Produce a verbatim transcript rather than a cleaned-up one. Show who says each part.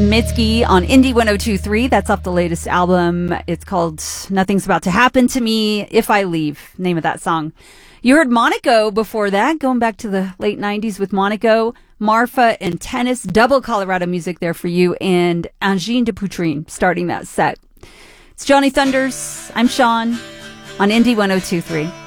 Speaker 1: Mitski on Indie one oh two point three. That's off the latest album. It's called Nothing's About to Happen to Me If I Leave, name of that song. You heard Monaco before that, going back to the late nineties with Monaco, Marfa and Tennis, double Colorado music there for you, and Angine de Poutrine starting that set. It's Johnny Thunders. I'm Sean on Indie one oh two point three.